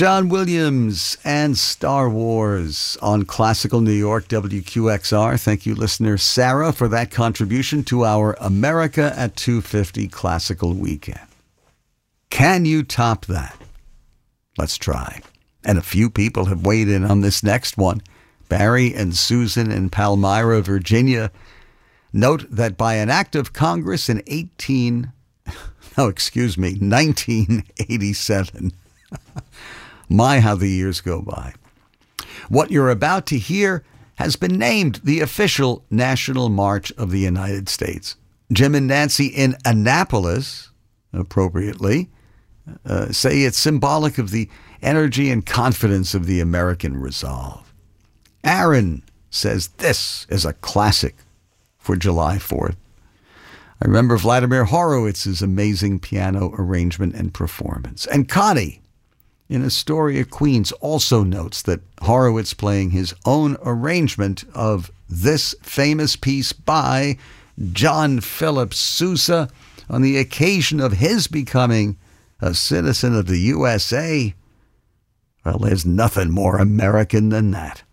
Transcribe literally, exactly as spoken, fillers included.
John Williams and Star Wars on Classical New York W Q X R. Thank you, listener Sarah, for that contribution to our America at two fifty Classical Weekend. Can you top that? Let's try. And a few people have weighed in on this next one. Barry and Susan in Palmyra, Virginia, note that by an act of Congress in eighteen, no, excuse me, nineteen eighty-seven. My, how the years go by. What you're about to hear has been named the official National March of the United States. Jim and Nancy in Annapolis, appropriately, uh, say it's symbolic of the energy and confidence of the American resolve. Aaron says this is a classic for July fourth. I remember Vladimir Horowitz's amazing piano arrangement and performance. And Connie in Astoria, Queens, also notes that Horowitz playing his own arrangement of this famous piece by John Philip Sousa on the occasion of his becoming a citizen of the U S A. Well, there's nothing more American than that.